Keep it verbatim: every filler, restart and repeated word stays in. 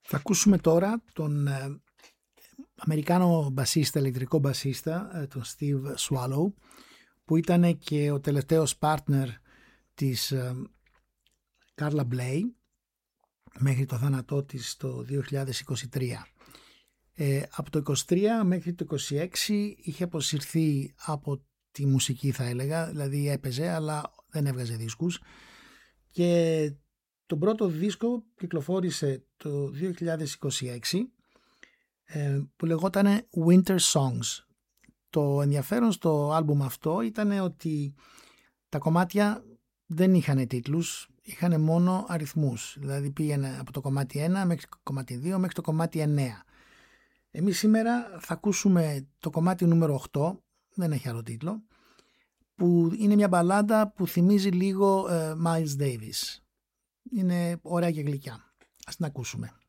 Θα ακούσουμε τώρα τον ε, Αμερικάνο μπασίστα, ηλεκτρικό μπασίστα, ε, τον Steve Swallow, που ήταν και ο τελευταίος partner της ε, Carla Bley μέχρι το θάνατό της το δύο χιλιάδες είκοσι τρία. Ε, από το είκοσι τρία μέχρι το είκοσι έξι είχε αποσυρθεί από τη μουσική, θα έλεγα, δηλαδή έπαιζε αλλά δεν έβγαζε δίσκους, και τον πρώτο δίσκο κυκλοφόρησε το δύο χιλιάδες είκοσι έξι ε, που λεγόταν Winter Songs. Το ενδιαφέρον στο άλμπουμ αυτό ήταν ότι τα κομμάτια δεν είχαν τίτλους, είχαν μόνο αριθμούς, δηλαδή πήγαινε από το κομμάτι ένα μέχρι το κομμάτι δύο μέχρι το κομμάτι εννέα. Εμείς σήμερα θα ακούσουμε το κομμάτι νούμερο οκτώ, δεν έχει άλλο τίτλο, που είναι μια μπαλάντα που θυμίζει λίγο uh, Miles Davis. Είναι ωραία και γλυκιά. Ας την ακούσουμε.